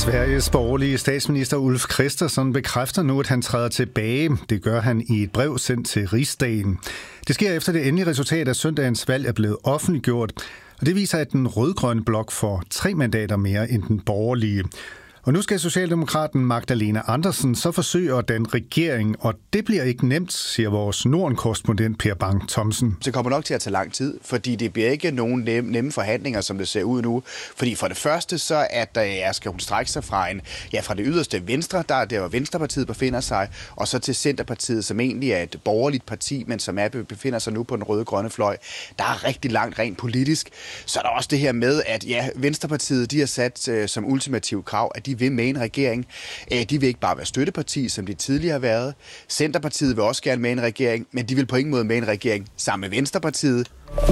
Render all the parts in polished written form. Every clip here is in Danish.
Sveriges borgerlige statsminister Ulf Kristersson bekræfter nu, at han træder tilbage. Det gør han i et brev sendt til Rigsdagen. Det sker efter det endelige resultat af søndagens valg er blevet offentliggjort. Og det viser, at den rød-grønne blok får 3 mandater mere end den borgerlige. Og nu skal Socialdemokraten Magdalena Andersen så forsøge at danne regering, og det bliver ikke nemt, siger vores Norden-korrespondent Per Bang Thomsen. Det kommer nok til at tage lang tid, fordi det bliver ikke nogen nemme forhandlinger, som det ser ud nu. Fordi for det første, så skal hun strække sig fra det yderste venstre, der hvor Venstrepartiet befinder sig, og så til Centerpartiet, som egentlig er et borgerligt parti, men som befinder sig nu på den røde-grønne fløj. Der er rigtig langt rent politisk. Så er der også det her med, at Venstrepartiet de har sat som ultimativ krav, at de vil med en regering. De vil ikke bare være støtteparti, som de tidligere har været. Centerpartiet vil også gerne med en regering, men de vil på ingen måde med en regering sammen med Venstrepartiet.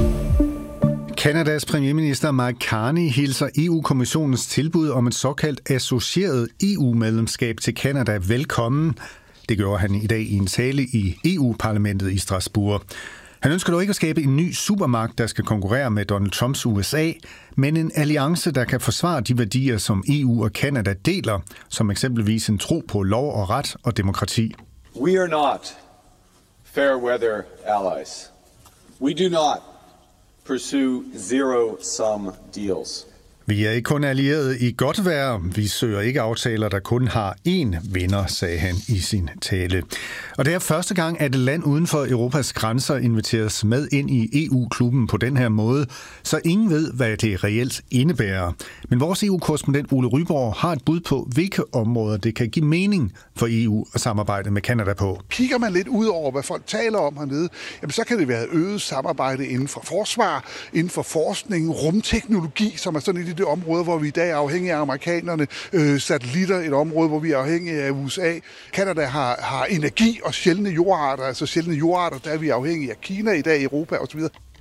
Kanadas premierminister Mark Carney hilser EU-kommissionens tilbud om et såkaldt associeret EU-medlemskab til Kanada velkommen. Det gjorde han i dag i en tale i EU-parlamentet i Strasbourg. Han ønsker dog ikke at skabe en ny supermagt, der skal konkurrere med Donald Trumps USA, men en alliance, der kan forsvare de værdier, som EU og Canada deler, som eksempelvis en tro på lov og ret og demokrati. We are not fair weather allies. We do not pursue zero-sum deals. Vi er ikke kun allierede i godt vejr. Vi søger ikke aftaler, der kun har én vinder, sagde han i sin tale. Og det er første gang, at et land uden for Europas grænser inviteres med ind i EU-klubben på den her måde, så ingen ved, hvad det reelt indebærer. Men vores EU-korrespondent Ole Ryborg har et bud på, hvilke områder det kan give mening for EU at samarbejde med Canada på. Kigger man lidt ud over, hvad folk taler om hernede, jamen så kan det være øget samarbejde inden for forsvar, inden for forskning, rumteknologi, som er sådan et af de områder, hvor vi i dag er afhængige af amerikanerne, satellitter, et område, hvor vi er afhængige af USA. Canada har energi og sjældne jordarter, der er vi afhængige af Kina i dag, Europa osv.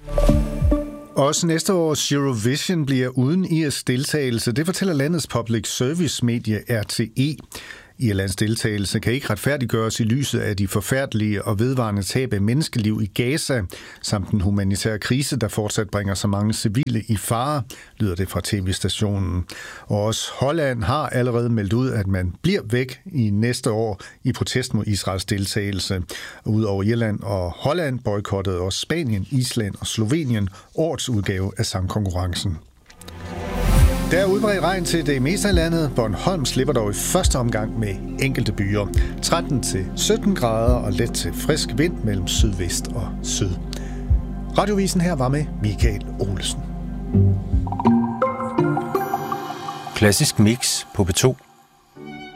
Også næste års Eurovision bliver uden IRs deltagelse. Det fortæller landets public service medie RTE. Irlands deltagelse kan ikke retfærdiggøres i lyset af de forfærdelige og vedvarende tab af menneskeliv i Gaza, samt den humanitære krise, der fortsat bringer så mange civile i fare, lyder det fra tv-stationen. Og også Holland har allerede meldt ud, at man bliver væk i næste år i protest mod Israels deltagelse. Udover Irland og Holland boykottede også Spanien, Island og Slovenien årets udgave af sangkonkurrencen. Der er udbredt regn til det meste af landet. Bornholm slipper dog i første omgang med enkelte byer. 13-17 grader og let til frisk vind mellem sydvest og syd. Radiovisen her var med Michael Olsen. Klassisk mix på P2.